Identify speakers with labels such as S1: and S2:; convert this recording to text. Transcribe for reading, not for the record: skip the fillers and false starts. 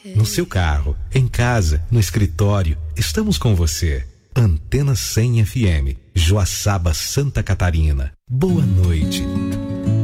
S1: No seu carro, em casa, no escritório, estamos com você. Antena 100 FM, Joaçaba, Santa Catarina. Boa noite.